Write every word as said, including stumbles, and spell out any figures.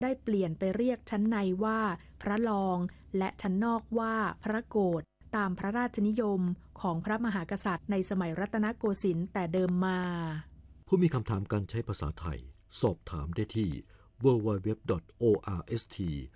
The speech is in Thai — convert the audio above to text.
ได้เปลี่ยนไปเรียกชั้นในว่าพระรองและชั้นนอกว่าพระโกฐตามพระราชนิยมของพระมหากษัตริย์ในสมัยรัตนโกสินทร์แต่เดิมมาผู้มีคำถามการใช้ภาษาไทยสอบถามได้ที่ ดับเบิลยู ดับเบิลยู ดับเบิลยู ดอท โอ อาร์ เอส ที